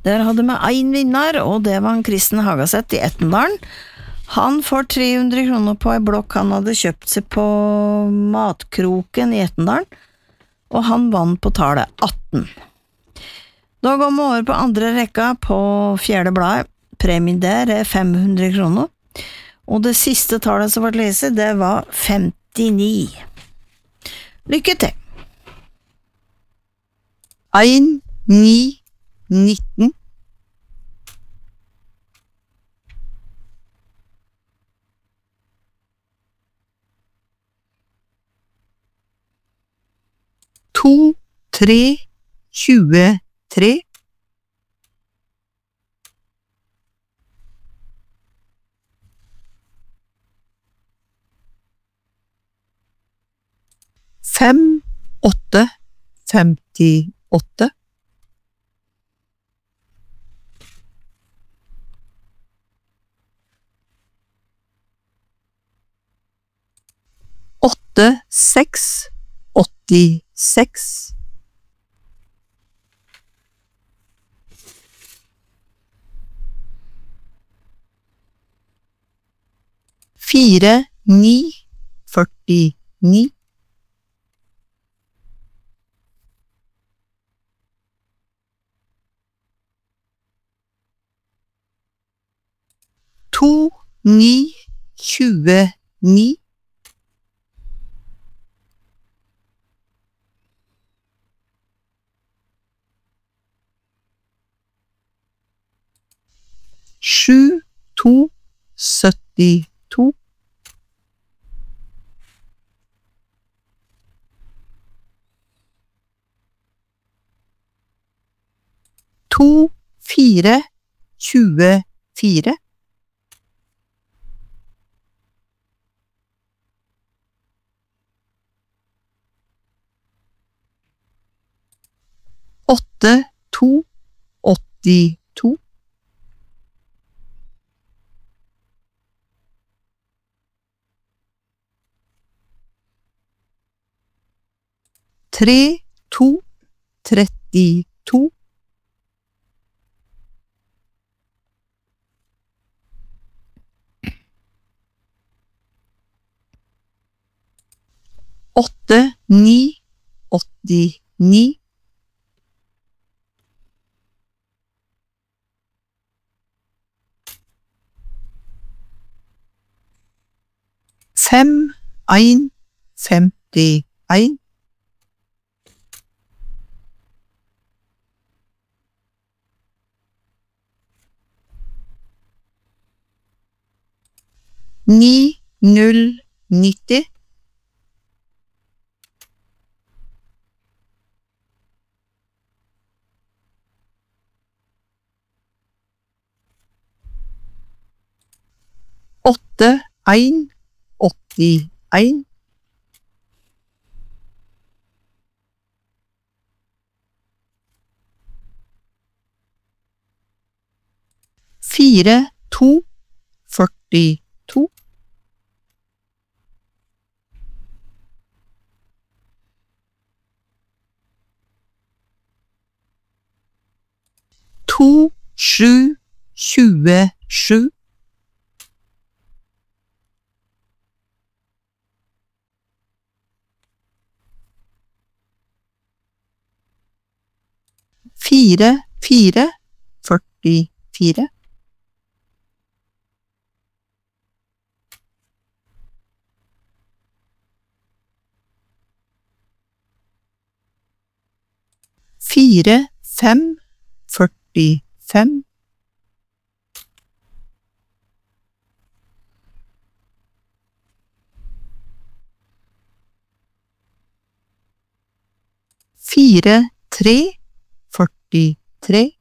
Der hadde vi en vinner, og det var en Kristen Hagaseth I Etnedalen. Han får 300 kroner på en blokk han hadde kjøpt seg på Matkroken I Etnedalen, og han vant på tallet 18. Da går vi over på andre rekka på fjerde bladet. Premien der 500 kroner, og det siste tallet som ble lest, det var 59. Lykke til! 1, 9, 19. 2, 3, 23. 5, 8, 58. 8, 6, 86. 4, 9, 49. 2, 9, 29. 7, 2, 72. 2, 4, 24. 8, 2, 82. 3, 2, 32. 8, 9, 89. 5, 1, 51. 9, 0, 90. 8, 1, 81. 4, 2, 42. 2, 7, 27. 4, 4, 44. 4, 5, 45. 4, 3, 43.